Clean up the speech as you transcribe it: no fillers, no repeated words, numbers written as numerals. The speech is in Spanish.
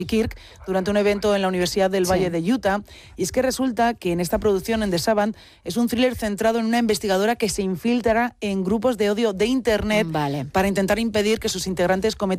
Kirk durante un evento en la Universidad del Valle de Utah, y es que resulta que en esta producción, en The Savant, es un thriller centrado en una investigadora que se infiltrará en grupos de odio de Internet para intentar impedir que sus integrantes cometan